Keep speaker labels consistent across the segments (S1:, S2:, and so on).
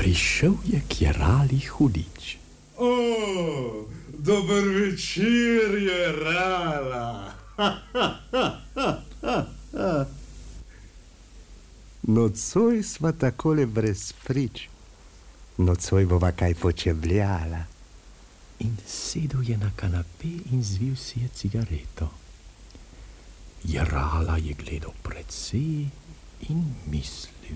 S1: Prišel je k Jerali hudič.
S2: O, dober večer, Jerala.
S3: Nocoj sva takole brez prič. Nocoj bova kaj počebljala.
S1: In sedel je na kanape in zvil si je cigareto. Jerala je gledal precej in mislil.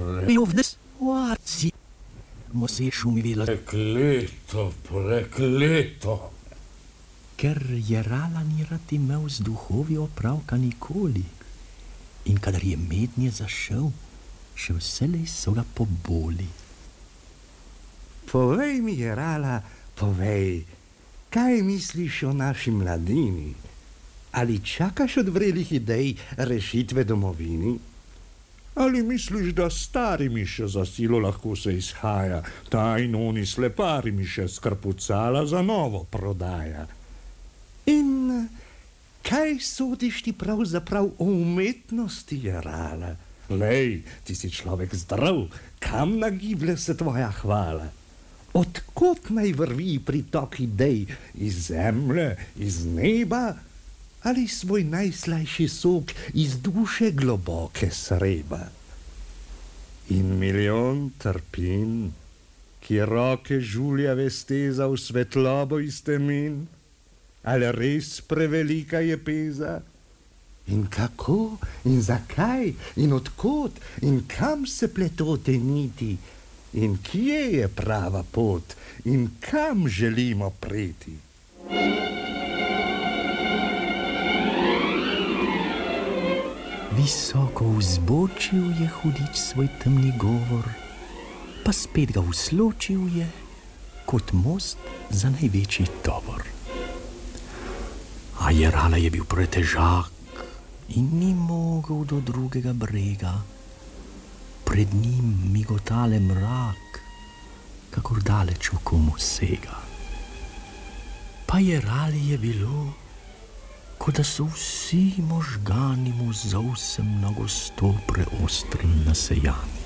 S2: Prekleto.
S1: Ker Jerala ni rad imel z duhovi opravka nikoli. In kadar je mednje zašel, še vselej so ga poboli.
S3: Povej mi, Jerala, povej, kaj misliš o naši mladini? Ali čakaš od vrelih idej rešitve domovini?
S2: Ali misliš, da starimi še za silo lahko se izhaja, ta in oni sleparimi še skrpucala za novo prodaja?
S3: In kaj sodiš ti pravzaprav o umetnosti, Jerala?
S2: Lej, ti si človek zdrav, kam nagiblje se tvoja hvala?
S3: Odkot naj vrvi pritok idej? Iz zemlje, iz neba? Ali svoj najslajši sok iz duše globoke sreba? In milijon trpin, ki roke žuljave steza v svetlobo iz temin, ali res prevelika je peza? In kako, in zakaj, in odkot, in kam se pletote niti, in kje je prava pot, in kam želimo priti?
S1: Visoko vzbočil je hudič svoj temni govor, pa spet ga usločil je kot most za največji tovor. A Jerala je bil pretežak in ni mogel do drugega brega. Pred njim migotale mrak, kakor daleč oko mu sega. Pa Jerali je bilo, kot da so vsi možgani mu za vsem mnogosto preostrim nasejani.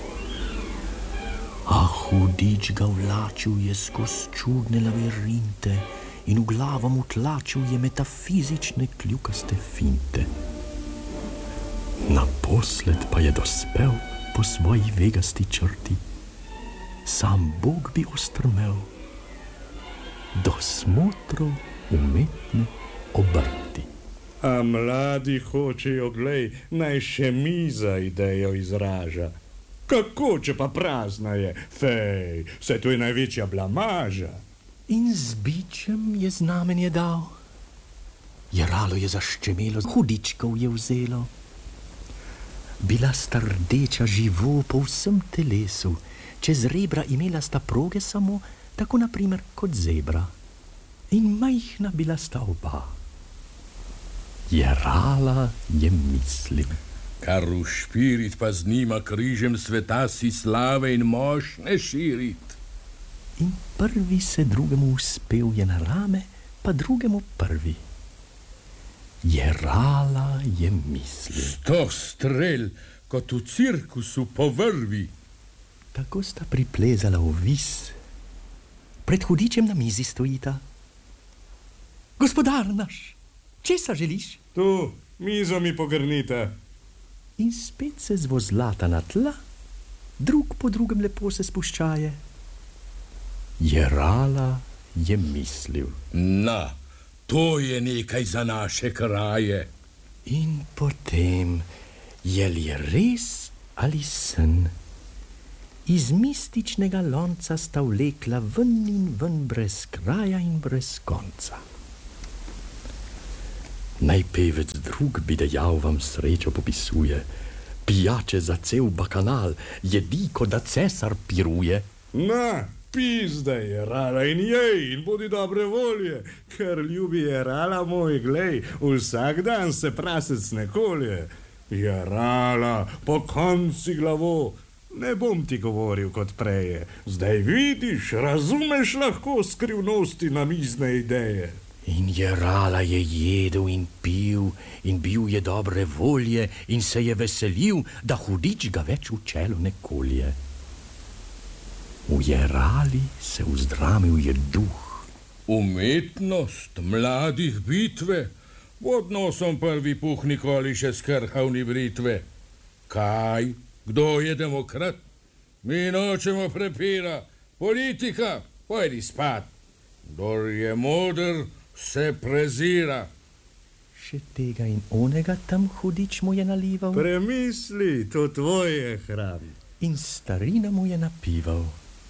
S1: A hudič ga vlačil je skozi čudne labirinte in v glavo mu tlačil je metafizične kljukaste finte. Naposled pa je dospel po svoji vegasti črti, sam Bog bi ostrmel do smotrov umetne obrti.
S2: A mladi hočejo, glej, naj še miza idejo izraža. Kako, če pa prazna je? Fej, vse to je največja blamaža.
S1: In z bičem je znamenje dal. Jeralo je zaščemelo, hudičkov je vzelo. Bila sta rdeča živo po vsem telesu, čez rebra imela sta proge samo, tako na primer kot zebra. In majhna bila sta oba. Jerala je mislil.
S4: Kar ušpirit pa z njima križem sveta si slave in močne širit.
S1: In prvi se drugemu uspel je na rame, pa drugemu prvi. Jerala je mislil.
S4: 100 strel, kot v cirkusu po vrvi.
S1: Tako sta priplezala v vis. Pred hudičem na mizi stojita. Gospodar naš, česa želiš?
S2: Tu, mizo mi pogrnite.
S1: In spet se zvozlata na tla, drug po drugem lepo se spuščaje. Jerala je mislil.
S4: Na, to je nekaj za naše kraje.
S1: In potem, je li res ali sen, iz mističnega lonca sta vlekla ven in ven brez kraja in brez konca. Naj pevec drug bi dejal vam srečo popisuje, pijače za cel bakanal, jedi, kot da cesar piruje.
S2: Na, pizdaj, Jerala, in jej, in bodi dobre volje, ker ljubi Jerala moj, glej, vsak dan se prasec ne kolje. Jerala, po konci glavo, ne bom ti govoril kot preje, zdaj vidiš, razumeš lahko skrivnosti namizne ideje.
S1: In Jerala je jedel in pil in bil je dobre volje in se je veselil, da hudič ga več v čelo ne kolje. V Jerali se uzdramil je duh.
S4: Umetnost mladih bitve, pod nosom prvi puh nikoli še skrhal ni britve. Kaj? Kdo je demokrat? Mi nočemo prepira. Politika, pojdi spat. Kdor je moder, se prezira.
S1: Še tega in onega tam hudič mu je nalival.
S2: Premisli, to tvoje hram.
S1: In starina mu je napival.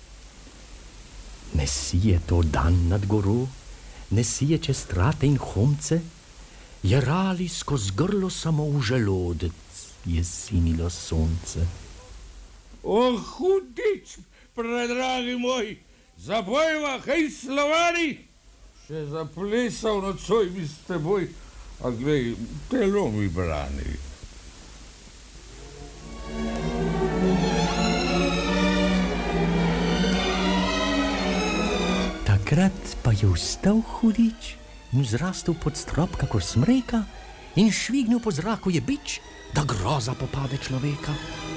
S1: Ne sije to dan nad goro, ne sije čez strate in homce, Jerali skozi grlo samo v želodec je sinilo sonce.
S4: O, hudič, predragi moj, zapojva, hej, Slovani! Še zaplesal nocoj bi s teboj, a glej, telo mi brani.
S1: Takrat pa je vstal hudič in vzrastel pod strop kakor smreka in švignil po zraku je bič, da groza popade človeka.